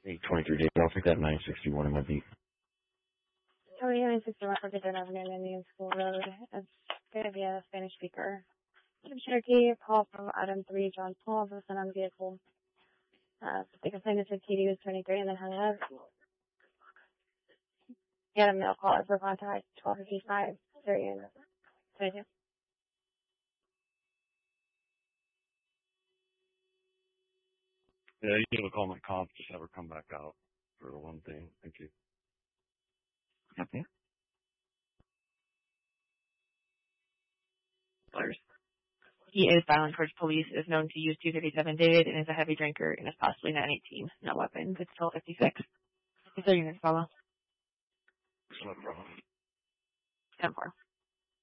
823 days. I'll take that 961 in my beat. Oh, yeah, 961 for Good Avenue, Indian School Road. It's going to be a Spanish speaker. Cherokee, call from Item 3, John Paul, person on vehicle. They complained that TD was 23 and then hung up. He had a mail caller for contact 1255. There you go. 22. Yeah, you can call my comp. Just have her come back out for the one thing. Thank you. Okay. He is violent towards police, is known to use 257 David, and is a heavy drinker, and is possibly 918. No weapons. It's still 56. Is there units follow? No problem. 10-4.